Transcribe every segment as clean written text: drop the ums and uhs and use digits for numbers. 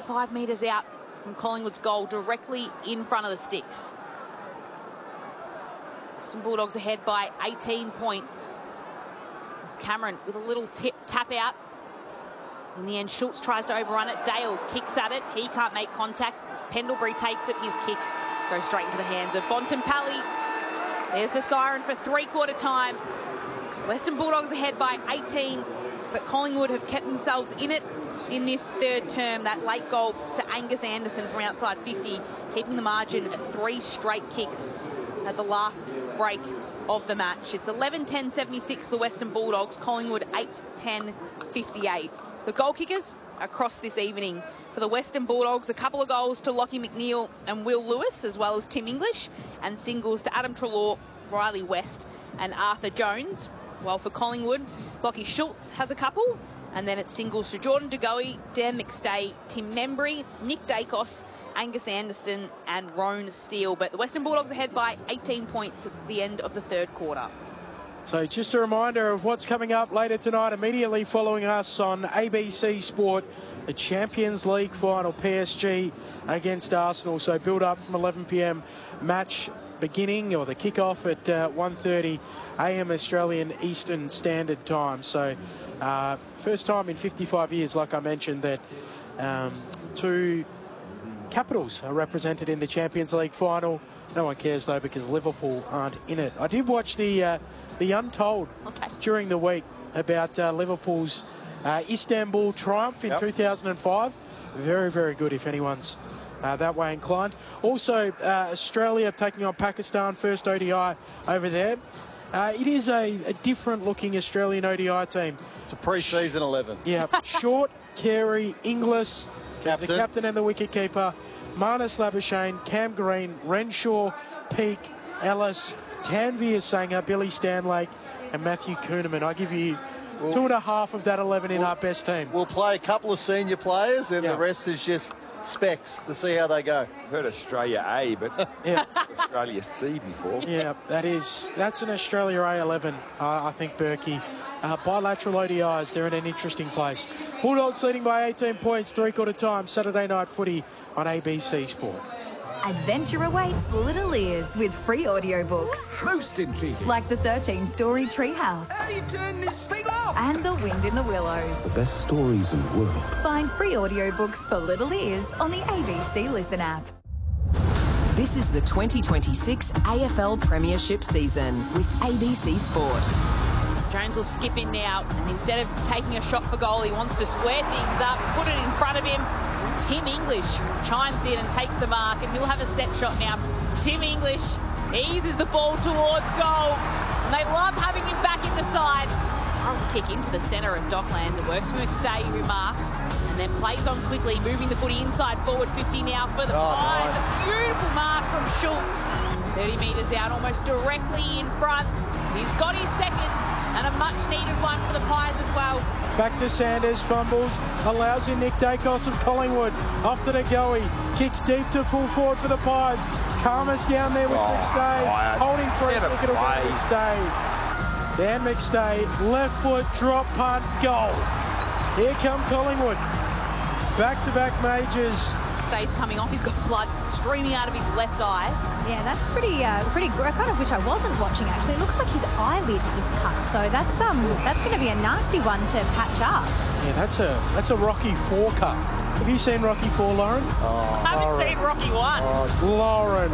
25 metres out from Collingwood's goal, directly in front of the sticks. Western Bulldogs ahead by 18 points. As Cameron with a little tap out. In the end, Schultz tries to overrun it. Dale kicks at it. He can't make contact. Pendlebury takes it. His kick goes straight into the hands of Bontempelli. There's the siren for three-quarter time. Western Bulldogs ahead by 18, but Collingwood have kept themselves in it in this third term. That late goal to Angus Anderson from outside 50, keeping the margin at 3 straight kicks at the last break of the match. It's 11-10-76, the Western Bulldogs. Collingwood 8-10-58. The goal kickers across this evening for the Western Bulldogs, a couple of goals to Lockie McNeil and Will Lewis, as well as Tim English, and singles to Adam Treloar, Riley West and Arthur Jones. While for Collingwood, Lockie Schultz has a couple, and then it's singles to Jordan De Goey, Dan McStay, Tim Membry, Nick Dacos, Angus Anderson and Roan Steele. But the Western Bulldogs ahead by 18 points at the end of the third quarter. So just a reminder of what's coming up later tonight, immediately following us on ABC Sport, the Champions League final, PSG against Arsenal. So build up from 11 p.m. match beginning, or the kickoff at 1:30 a.m. Australian Eastern Standard Time. So first time in 55 years, like I mentioned, that two capitals are represented in the Champions League final. No one cares though, because Liverpool aren't in it. I did watch the Untold during the week about Liverpool's Istanbul triumph in 2005. Very, very good if anyone's that way inclined. Also, Australia taking on Pakistan, first ODI over there. It is a different looking Australian ODI team. It's a pre-season 11. Yeah, Short, Carey, Inglis, the captain and the wicketkeeper, Marnus Labuschagne, Cam Green, Renshaw, Peake, Ellis, Tanveer Sangha, Billy Stanlake and Matthew Kuhnemann. I give you 2.5 of that 11 in our best team. We'll play a couple of senior players and the rest is just specs to see how they go. I've heard Australia A, but Australia C before. Yeah, that's an Australia A11, I think, Berkey. Bilateral ODIs, they're in an interesting place. Bulldogs leading by 18 points, three-quarter time, Saturday night footy on ABC Sport. Adventure awaits little ears with free audiobooks. Most intriguing. Like the 13-story Treehouse. How do you turn this thing off? And The Wind in the Willows. The best stories in the world. Find free audiobooks for little ears on the ABC Listen app. This is the 2026 AFL Premiership season with ABC Sport. Jones will skip in now, and instead of taking a shot for goal, he wants to square things up, put it in front of him. Tim English chimes in and takes the mark, and he'll have a set shot now. Tim English eases the ball towards goal, and they love having him back in the side. Spirals a kick into the centre of Docklands. It works for McStay, who marks, and then plays on quickly, moving the footy inside forward 50 now for the Pies. Nice. A beautiful mark from Schultz. 30 metres out, almost directly in front. He's got his second, and a much-needed one for the Pies as well. Back to Sanders, fumbles, allows in Nick Dacos of Collingwood. Off to De Goey, kicks deep to full forward for the Pies. Kharmas down there with McStay, holding free, kick it'll go to McStay. Dan McStay, left foot, drop punt, goal. Here come Collingwood. Back-to-back majors. McStay's coming off, he's got blood streaming out of his left eye. Yeah, that's pretty good. I kind of wish I wasn't watching, actually. It looks like his eyelid is cut, so that's going to be a nasty one to patch up. Yeah, that's a Rocky 4 cut. Have you seen Rocky 4, Lauren? I haven't seen Rocky 1. Lauren.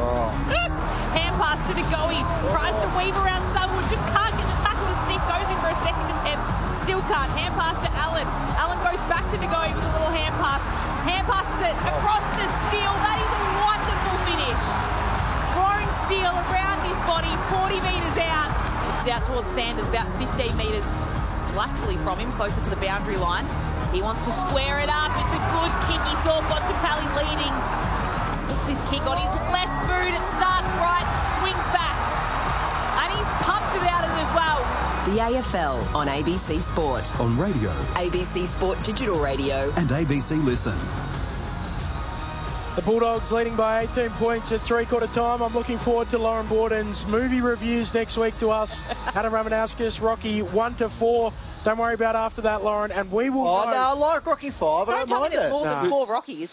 Hand pass to De Goey, tries to weave around Selwood, just can't get the tackle to stick, goes in for a second attempt, still can't. Hand pass to Allen. Allen goes back to De Goey with a little hand pass. Hand passes it across the Steele. That is a wonderful finish. Roan Steele around his body, 40 metres out. Chips it out towards Sanders, about 15 metres laterally from him, closer to the boundary line. He wants to square it up. It's a good kick. He saw Bontempelli leading. Puts this kick on his left boot. It starts right, swings back. And he's pumped about it as well. The AFL on ABC Sport. On radio. ABC Sport Digital Radio. And ABC Listen. The Bulldogs leading by 18 points at three-quarter time. I'm looking forward to Lauren Borden's movie reviews next week to us. Adam Ramanauskas, Rocky 1-4. Don't worry about after that, Lauren, and we will no, I like Rocky 5. I don't mind it. More than 4 Rockies.